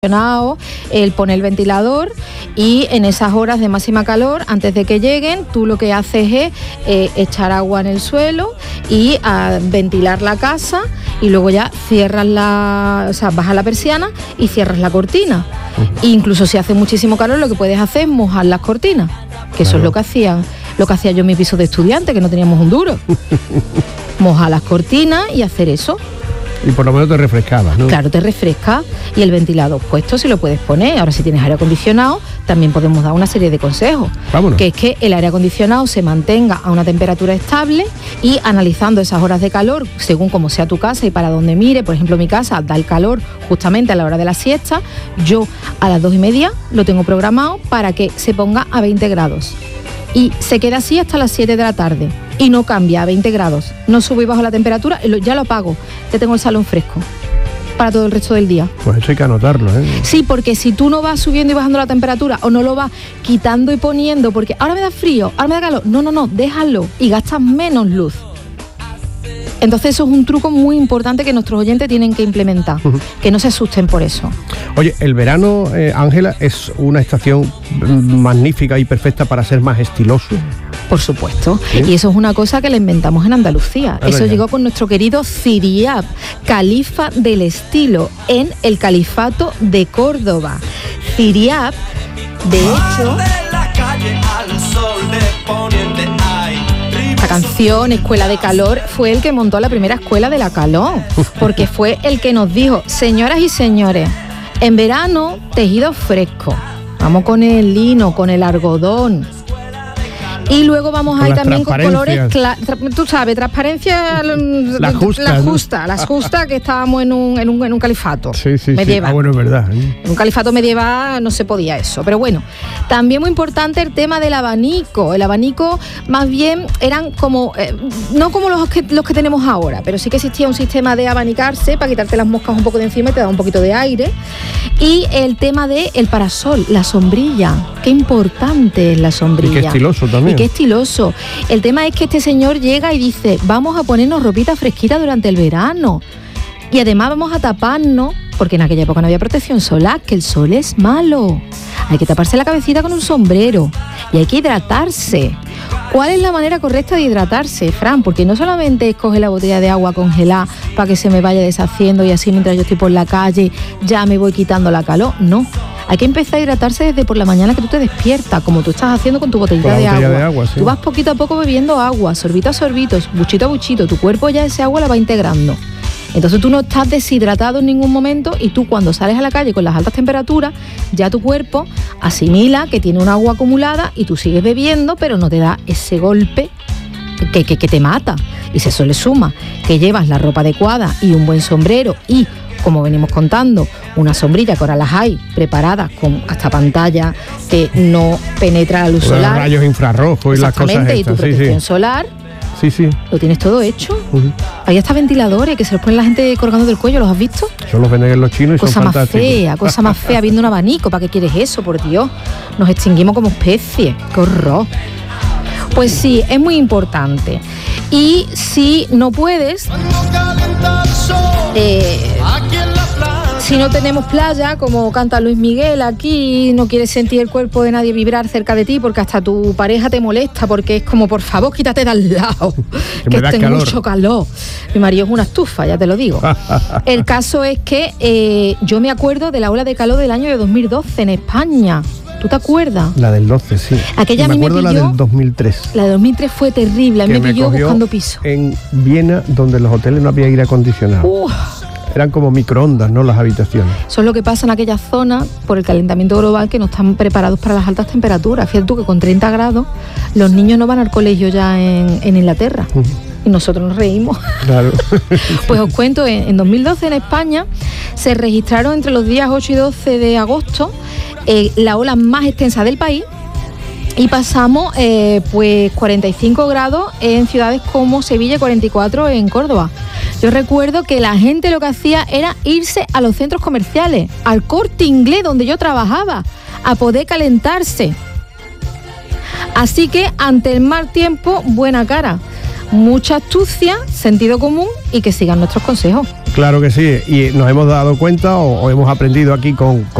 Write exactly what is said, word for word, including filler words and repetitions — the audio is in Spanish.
el poner el ventilador y en esas horas de máxima calor, antes de que lleguen, tú lo que haces es eh, echar agua en el suelo y a ventilar la casa y luego ya cierras la, o sea, bajas la persiana y cierras la cortina. Uh-huh. Incluso si hace muchísimo calor, lo que puedes hacer es mojar las cortinas, que claro. Eso es lo que hacían, lo que hacía yo en mi piso de estudiante, que no teníamos un duro. Mojar las cortinas y hacer eso. Y por lo menos te refrescabas, ¿no? Claro, te refresca. Y el ventilador puesto si lo puedes poner. Ahora, si tienes aire acondicionado, también podemos dar una serie de consejos. Vámonos. Que es que el aire acondicionado se mantenga a una temperatura estable y analizando esas horas de calor, según como sea tu casa y para donde mire. Por ejemplo, mi casa da el calor justamente a la hora de la siesta. Yo a las dos y media lo tengo programado para que se ponga a veinte grados. Y se queda así hasta las siete de la tarde. Y no cambia a veinte grados. No sube y baja la temperatura, ya lo apago. Ya tengo el salón fresco para todo el resto del día. Pues eso hay que anotarlo, ¿eh? Sí, porque si tú no vas subiendo y bajando la temperatura o no lo vas quitando y poniendo, porque ahora me da frío, ahora me da calor. No, no, no, déjalo y gastas menos luz. Entonces eso es un truco muy importante que nuestros oyentes tienen que implementar, uh-huh. Que no se asusten por eso. Oye, el verano, eh, Ángela, es una estación magnífica y perfecta para ser más estiloso. Por supuesto, ¿sí? Y eso es una cosa que le inventamos en Andalucía. Ah, eso ya. Llegó con nuestro querido Ciriab, califa del estilo, en el Califato de Córdoba. Ciriab, de hecho... La canción Escuela de Calor fue el que montó la primera escuela de la calor, porque fue el que nos dijo, señoras y señores, en verano tejido fresco, vamos con el lino, con el algodón. Y luego vamos con ahí también con colores, cla- tú sabes, transparencia, la justa, la justa, ¿no? Las justas, que estábamos en un, en un, en un califato sí, sí, medieval. Sí. Ah, bueno, es verdad. ¿eh? En un califato medieval no se podía eso, pero bueno, también muy importante el tema del abanico. El abanico más bien eran como, eh, no como los que, los que tenemos ahora, pero sí que existía un sistema de abanicarse para quitarte las moscas un poco de encima y te da un poquito de aire. Y el tema del parasol, la sombrilla, qué importante es la sombrilla. Y qué estiloso también. Y qué estiloso. El tema es que este señor llega y dice, vamos a ponernos ropita fresquita durante el verano. Y además vamos a taparnos, porque en aquella época no había protección solar, que el sol es malo. Hay que taparse la cabecita con un sombrero. Y hay que hidratarse. ¿Cuál es la manera correcta de hidratarse, Fran? Porque no solamente es coger la botella de agua congelada para que se me vaya deshaciendo y así mientras yo estoy por la calle ya me voy quitando la calor. No. Hay que empezar a hidratarse desde por la mañana que tú te despiertas, como tú estás haciendo con tu botellita con de botella agua. De agua sí. Tú vas poquito a poco bebiendo agua, sorbito a sorbito, buchito a buchito. Tu cuerpo ya ese agua la va integrando. Entonces tú no estás deshidratado en ningún momento y tú cuando sales a la calle con las altas temperaturas, ya tu cuerpo asimila que tiene un agua acumulada y tú sigues bebiendo, pero no te da ese golpe que, que, que te mata. Y si eso le suma que llevas la ropa adecuada y un buen sombrero y, como venimos contando, una sombrilla que ahora las hay preparadas con hasta pantalla que no penetra la luz con solar. Rayos infrarrojos y las cosas estas. Y tu protección sí, sí. solar. Sí, sí. Lo tienes todo hecho. Uh-huh. Hay hasta ventiladores que se los pone la gente colgando del cuello, ¿los has visto? Eso los venden en los chinos y cosa son más fantásticos. Fea, cosa más fea, viendo un abanico. ¿Para qué quieres eso, por Dios? Nos extinguimos como especie. ¡Qué horror! Pues sí, es muy importante. Y si no puedes... Eh, si no tenemos playa, como canta Luis Miguel aquí, no quieres sentir el cuerpo de nadie vibrar cerca de ti porque hasta tu pareja te molesta, porque es como, por favor, quítate de al lado, que, que esté mucho calor. Mi marido es una estufa, ya te lo digo. El caso es que eh, yo me acuerdo de la ola de calor del año de dos mil doce en España. ¿Tú te acuerdas? La del doce, sí. Aquella me a mí acuerdo me pilló, la del dos mil tres. La de dos mil tres fue terrible, a mí me, me pilló buscando piso. En Viena, donde en los hoteles no había aire acondicionado. Uh. Eran como microondas, ¿no? Las habitaciones. Eso es lo que pasa en aquella zona por el calentamiento global, que no están preparados para las altas temperaturas. Fíjate tú que con treinta grados los niños no van al colegio ya en, en Inglaterra. Uh-huh. Y nosotros nos reímos. Claro. Pues os cuento, en, en dos mil doce en España se registraron entre los días ocho y doce de agosto eh, la ola más extensa del país. Y pasamos eh, pues cuarenta y cinco grados en ciudades como Sevilla y cuarenta y cuatro en Córdoba. Yo recuerdo que la gente lo que hacía era irse a los centros comerciales, al Corte Inglés donde yo trabajaba, a poder calentarse. Así que ante el mal tiempo, buena cara. mucha astucia, sentido común y que sigan nuestros consejos. Claro que sí, y nos hemos dado cuenta o, o hemos aprendido aquí con, con